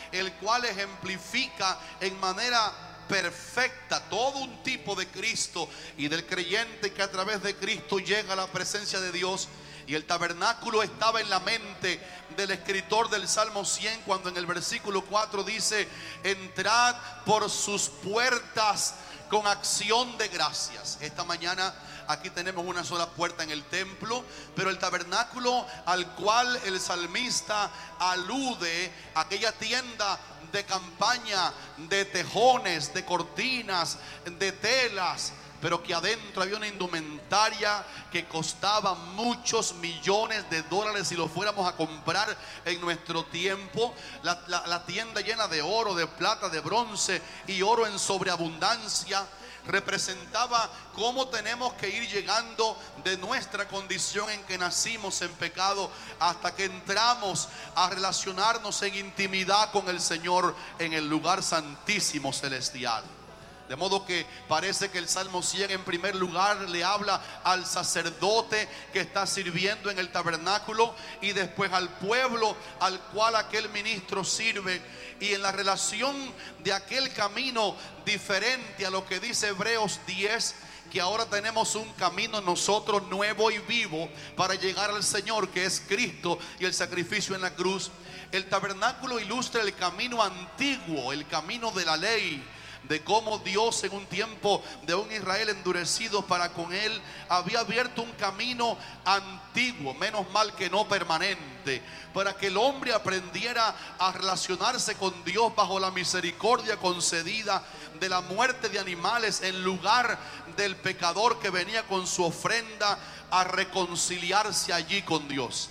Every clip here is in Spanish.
el cual ejemplifica en manera perfecta todo un tipo de Cristo y del creyente que a través de Cristo llega a la presencia de Dios. Y el tabernáculo estaba en la mente del escritor del Salmo 100 cuando en el versículo 4 dice: entrad por sus puertas con acción de gracias. Esta mañana aquí tenemos una sola puerta en el templo, pero el tabernáculo al cual el salmista alude, aquella tienda de campaña, de tejones, de cortinas, de telas, pero que adentro había una indumentaria que costaba muchos millones de dólares si lo fuéramos a comprar en nuestro tiempo. La tienda llena de oro, de plata, de bronce y oro en sobreabundancia representaba cómo tenemos que ir llegando de nuestra condición en que nacimos en pecado hasta que entramos a relacionarnos en intimidad con el Señor en el lugar santísimo celestial. De modo que parece que el Salmo 100 en primer lugar le habla al sacerdote que está sirviendo en el tabernáculo y después al pueblo al cual aquel ministro sirve, y en la relación de aquel camino diferente a lo que dice Hebreos 10, que ahora tenemos un camino nosotros nuevo y vivo para llegar al Señor, que es Cristo y el sacrificio en la cruz. El tabernáculo ilustra el camino antiguo, el camino de la ley, de cómo Dios en un tiempo de un Israel endurecido para con él había abierto un camino antiguo, menos mal que no permanente, para que el hombre aprendiera a relacionarse con Dios bajo la misericordia concedida de la muerte de animales en lugar del pecador que venía con su ofrenda a reconciliarse allí con Dios.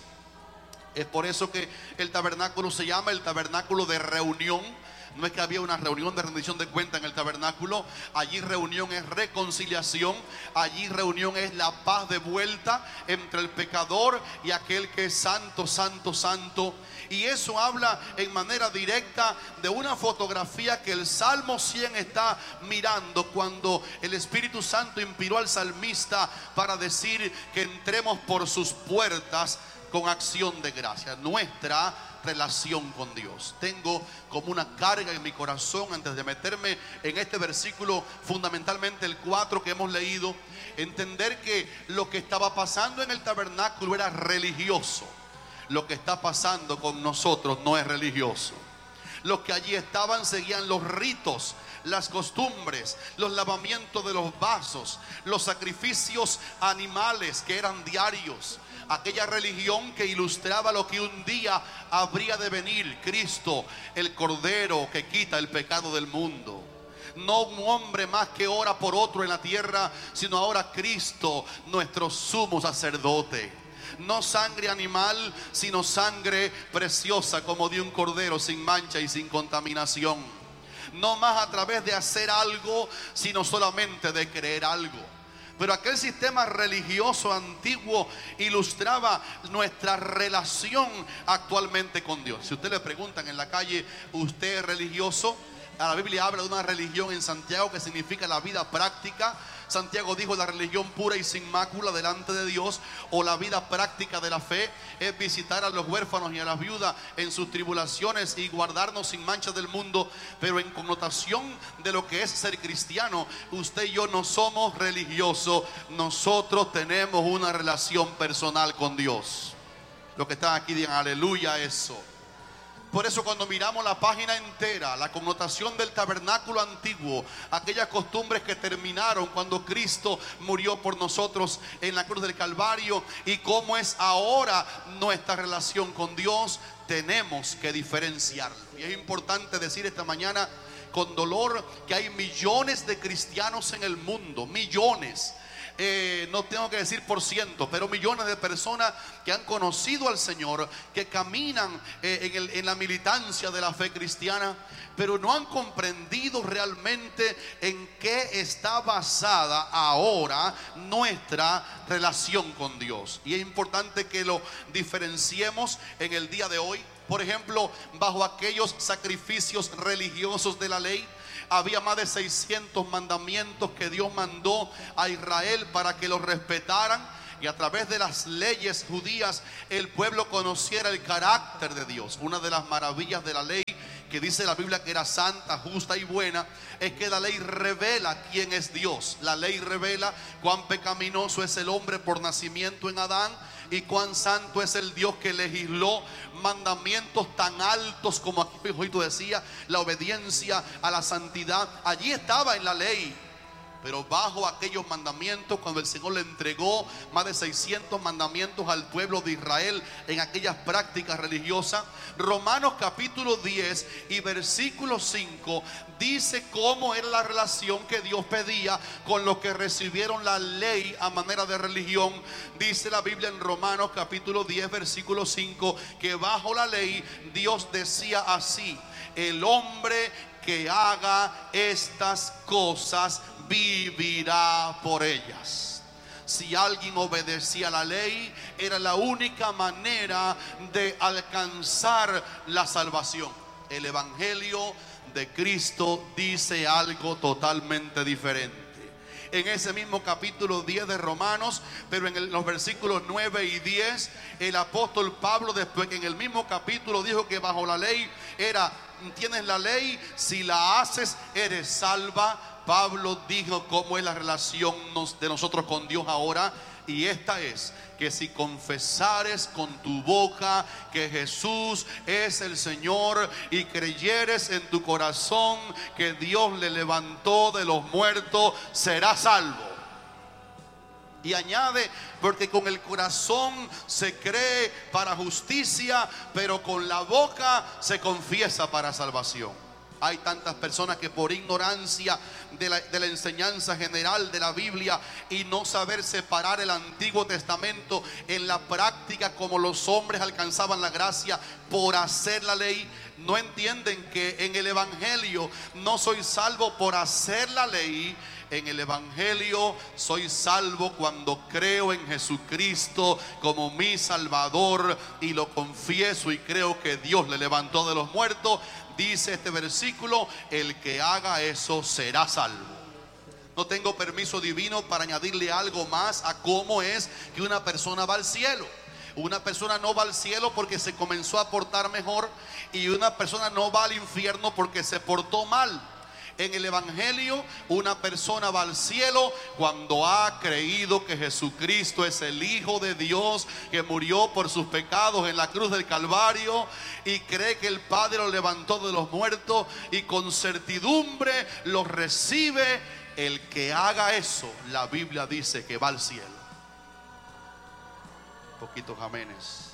Es por eso que el tabernáculo se llama el tabernáculo de reunión. No es que había una reunión de rendición de cuenta en el tabernáculo. Allí reunión es reconciliación. Allí reunión es la paz de vuelta entre el pecador y aquel que es santo, santo, santo. Y eso habla en manera directa de una fotografía que el Salmo 100 está mirando cuando el Espíritu Santo inspiró al salmista para decir que entremos por sus puertas con acción de gracia. Nuestra relación con Dios. Tengo como una carga en mi corazón antes de meterme en este versículo, fundamentalmente el 4 que hemos leído, entender que lo que estaba pasando en el tabernáculo era religioso. Lo que está pasando con nosotros no es religioso. Los que allí estaban seguían los ritos, las costumbres, los lavamientos de los vasos, los sacrificios animales que eran diarios. Aquella religión que ilustraba lo que un día habría de venir: Cristo, el Cordero que quita el pecado del mundo. No un hombre más que ora por otro en la tierra, sino ahora Cristo, nuestro sumo sacerdote. No sangre animal, sino sangre preciosa como de un cordero sin mancha y sin contaminación. No más a través de hacer algo, sino solamente de creer algo. Pero aquel sistema religioso antiguo ilustraba nuestra relación actualmente con Dios. Si usted le preguntan en la calle, ¿usted es religioso? La Biblia habla de una religión en Santiago que significa la vida práctica. Santiago dijo: la religión pura y sin mácula delante de Dios, o la vida práctica de la fe, es visitar a los huérfanos y a las viudas en sus tribulaciones y guardarnos sin mancha del mundo. Pero en connotación de lo que es ser cristiano, usted y yo no somos religiosos. Nosotros tenemos una relación personal con Dios. Los que están aquí digan aleluya a eso. Por eso cuando miramos la página entera, la connotación del tabernáculo antiguo, aquellas costumbres que terminaron cuando Cristo murió por nosotros en la cruz del Calvario, y cómo es ahora nuestra relación con Dios, tenemos que diferenciarlo. Y es importante decir esta mañana con dolor que hay millones de cristianos en el mundo, millones. No tengo que decir por ciento, pero millones de personas que han conocido al Señor, que caminan en la militancia de la fe cristiana, pero no han comprendido realmente en qué está basada ahora nuestra relación con Dios. Y es importante que lo diferenciemos en el día de hoy. Por ejemplo, bajo aquellos sacrificios religiosos de la ley, había más de 600 mandamientos que Dios mandó a Israel para que los respetaran, y a través de las leyes judías el pueblo conociera el carácter de Dios. Una de las maravillas de la ley que dice la Biblia que era santa, justa y buena, es que la ley revela quién es Dios. La ley revela cuán pecaminoso es el hombre por nacimiento en Adán, y cuán santo es el Dios que legisló mandamientos tan altos como aquí Joito decía, la obediencia a la santidad. Allí estaba en la ley. Pero bajo aquellos mandamientos, cuando el Señor le entregó más de 600 mandamientos al pueblo de Israel en aquellas prácticas religiosas, Romanos capítulo 10 y versículo 5 dice cómo era la relación que Dios pedía con los que recibieron la ley a manera de religión. Dice la Biblia en Romanos capítulo 10 versículo 5 que bajo la ley Dios decía así: el hombre que haga estas cosas vivirá por ellas. Si alguien obedecía la ley, era la única manera de alcanzar la salvación. El evangelio de Cristo dice algo totalmente diferente. En ese mismo capítulo 10 de Romanos, pero en los versículos 9 y 10, el apóstol Pablo, después que en el mismo capítulo dijo que bajo la ley era, tienes la ley, si la haces eres salva. Pablo dijo cómo es la relación de nosotros con Dios ahora, y esta es que si confesares con tu boca que Jesús es el Señor y creyeres en tu corazón que Dios le levantó de los muertos, serás salvo. Y añade, porque con el corazón se cree para justicia, pero con la boca se confiesa para salvación. Hay tantas personas que por ignorancia de la enseñanza general de la Biblia y no saber separar el Antiguo Testamento en la práctica como los hombres alcanzaban la gracia por hacer la ley, no entienden que en el Evangelio no soy salvo por hacer la ley. En el Evangelio soy salvo cuando creo en Jesucristo como mi Salvador y lo confieso y creo que Dios le levantó de los muertos. Dice este versículo: el que haga eso será salvo. No tengo permiso divino para añadirle algo más a cómo es que una persona va al cielo. Una persona no va al cielo porque se comenzó a portar mejor, y una persona no va al infierno porque se portó mal. En el Evangelio, una persona va al cielo cuando ha creído que Jesucristo es el Hijo de Dios, que murió por sus pecados en la cruz del Calvario, y cree que el Padre lo levantó de los muertos y con certidumbre lo recibe. El que haga eso, la Biblia dice que va al cielo. Poquitos amenes.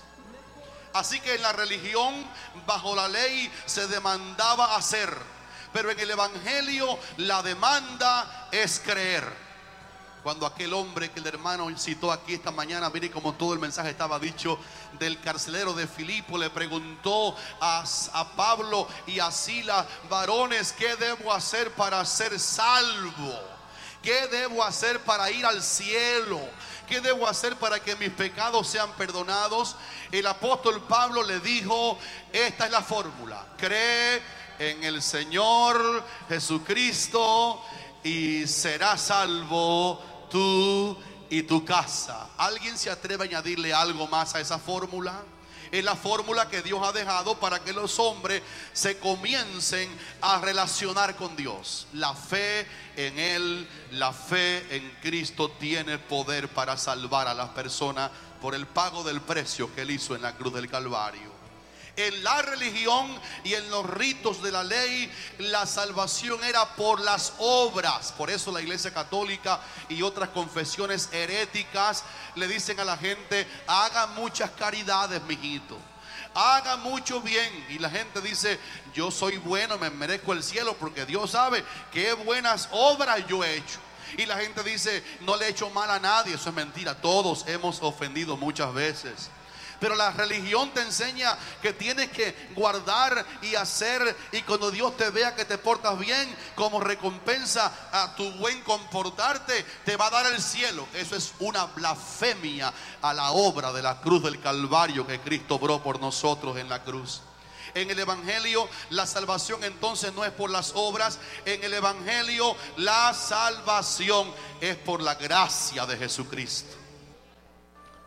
Así que en la religión, bajo la ley, se demandaba hacer, pero en el Evangelio la demanda es creer. Cuando aquel hombre que el hermano citó aquí esta mañana, mire como todo el mensaje estaba dicho, del carcelero de Filipo, le preguntó a Pablo y a Silas: varones, ¿qué debo hacer para ser salvo? ¿Qué debo hacer para ir al cielo? ¿Qué debo hacer para que mis pecados sean perdonados? El apóstol Pablo le dijo: esta es la fórmula. Cree en el Señor Jesucristo y serás salvo tú y tu casa. ¿Alguien se atreve a añadirle algo más a esa fórmula? Es la fórmula que Dios ha dejado para que los hombres se comiencen a relacionar con Dios. La fe en Él, la fe en Cristo tiene poder para salvar a las personas por el pago del precio que Él hizo en la cruz del Calvario. En la religión y en los ritos de la ley, la salvación era por las obras. Por eso la Iglesia Católica y otras confesiones heréticas le dicen a la gente: haga muchas caridades, mijito, haga mucho bien. Y la gente dice: yo soy bueno, me merezco el cielo porque Dios sabe qué buenas obras yo he hecho. Y la gente dice: no le he hecho mal a nadie. Eso es mentira, todos hemos ofendido muchas veces. Pero la religión te enseña que tienes que guardar y hacer, y cuando Dios te vea que te portas bien, como recompensa a tu buen comportarte, te va a dar el cielo. Eso es una blasfemia a la obra de la cruz del Calvario que Cristo obró por nosotros en la cruz. En el Evangelio la salvación entonces no es por las obras. En el Evangelio la salvación es por la gracia de Jesucristo.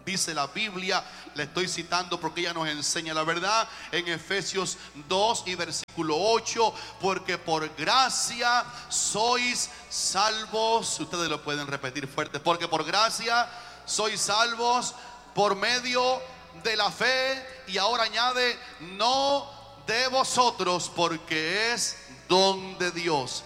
Dice la Biblia, le estoy citando porque ella nos enseña la verdad, en Efesios 2 y versículo 8, porque por gracia sois salvos. Ustedes lo pueden repetir fuerte, porque por gracia sois salvos por medio de la fe. Y ahora añade, no de vosotros, porque es don de Dios,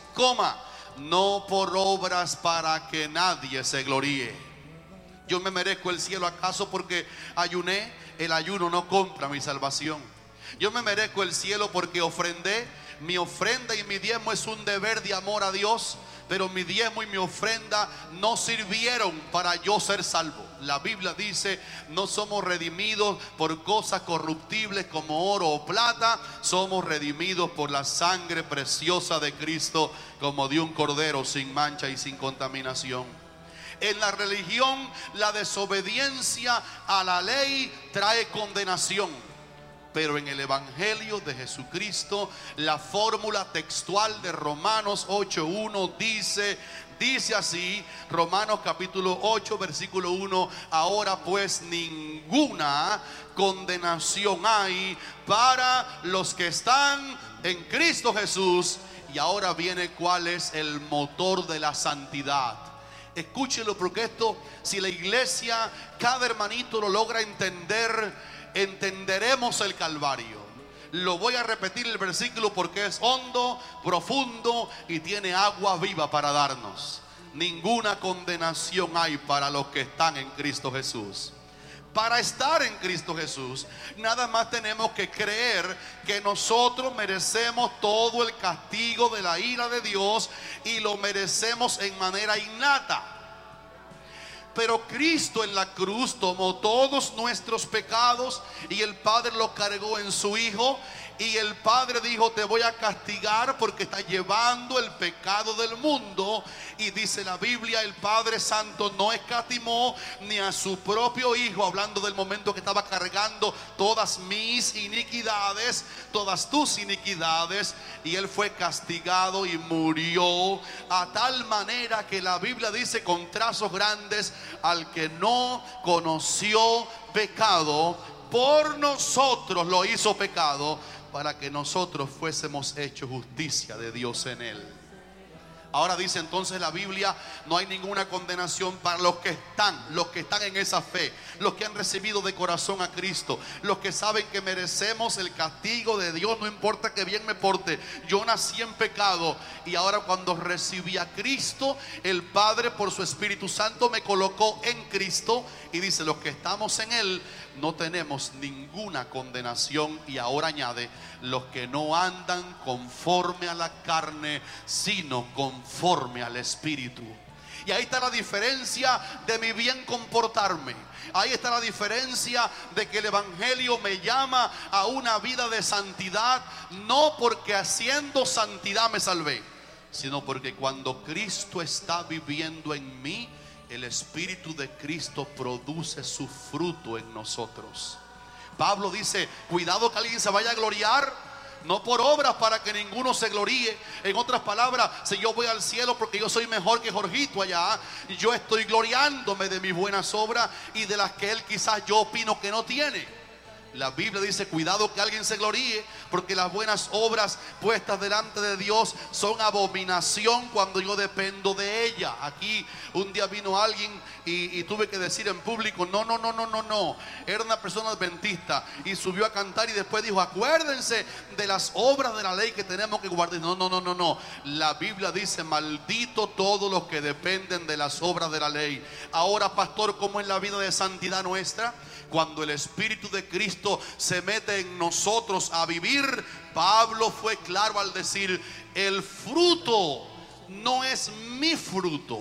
no por obras para que nadie se gloríe. Yo me merezco el cielo acaso porque ayuné. El ayuno no compra mi salvación. Yo me merezco el cielo porque ofrendé. Mi ofrenda y mi diezmo es un deber de amor a Dios, pero mi diezmo y mi ofrenda no sirvieron para yo ser salvo. La Biblia dice, no somos redimidos por cosas corruptibles como oro o plata, somos redimidos por la sangre preciosa de Cristo, como de un cordero sin mancha y sin contaminación. En la religión, la desobediencia a la ley trae condenación. Pero en el Evangelio de Jesucristo, la fórmula textual de Romanos 8:1 dice así, Romanos capítulo 8, versículo 1, ahora pues ninguna condenación hay para los que están en Cristo Jesús. Y ahora viene cuál es el motor de la santidad. Escúchelo, porque esto, si la iglesia, cada hermanito lo logra entender, entenderemos el Calvario. Lo voy a repetir el versículo porque es hondo, profundo y tiene agua viva para darnos. Ninguna condenación hay para los que están en Cristo Jesús. Para estar en Cristo Jesús, nada más tenemos que creer que nosotros merecemos todo el castigo de la ira de Dios y lo merecemos en manera innata. Pero Cristo en la cruz tomó todos nuestros pecados y el Padre los cargó en su Hijo. Y el Padre dijo, te voy a castigar porque estás llevando el pecado del mundo. Y dice la Biblia, el Padre Santo no escatimó ni a su propio Hijo, hablando del momento que estaba cargando todas mis iniquidades, todas tus iniquidades. Y Él fue castigado y murió a tal manera que la Biblia dice con trazos grandes, al que no conoció pecado, por nosotros lo hizo pecado, para que nosotros fuésemos hechos justicia de Dios en Él. Ahora dice entonces la Biblia, no hay ninguna condenación para los que están en esa fe, los que han recibido de corazón a Cristo, los que saben que merecemos el castigo de Dios, no importa que bien me porte. Yo nací en pecado y ahora cuando recibí a Cristo, el Padre por su Espíritu Santo me colocó en Cristo y dice, los que estamos en Él no tenemos ninguna condenación. Y ahora añade, los que no andan conforme a la carne, sino conforme al Espíritu. Y ahí está la diferencia de mi bien comportarme. Ahí está la diferencia de que el Evangelio me llama a una vida de santidad, no porque haciendo santidad me salvé, sino porque cuando Cristo está viviendo en mí, el Espíritu de Cristo produce su fruto en nosotros. Pablo dice, cuidado que alguien se vaya a gloriar, no por obras para que ninguno se gloríe. En otras palabras, si yo voy al cielo porque yo soy mejor que Jorgito allá, yo estoy gloriándome de mis buenas obras y de las que él quizás yo opino que no tiene. La Biblia dice, cuidado que alguien se gloríe, porque las buenas obras puestas delante de Dios son abominación cuando yo dependo de ella. Aquí un día vino alguien y tuve que decir en público, no. Era una persona adventista y subió a cantar y después dijo, acuérdense de las obras de la ley que tenemos que guardar. No. La Biblia dice, maldito todos los que dependen de las obras de la ley. Ahora, pastor, ¿cómo es la vida de santidad nuestra? Cuando el Espíritu de Cristo se mete en nosotros a vivir, Pablo fue claro al decir, el fruto no es mi fruto.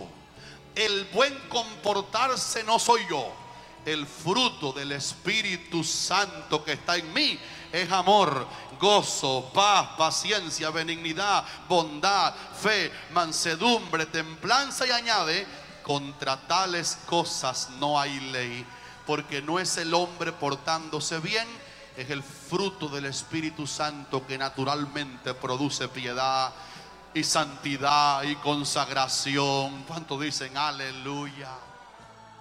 El buen comportarse no soy yo. El fruto del Espíritu Santo que está en mí es amor, gozo, paz, paciencia, benignidad, bondad, fe, mansedumbre, templanza, y añade, contra tales cosas no hay ley. Porque no es el hombre portándose bien, es el fruto del Espíritu Santo que naturalmente produce piedad y santidad y consagración. ¿Cuántos dicen aleluya?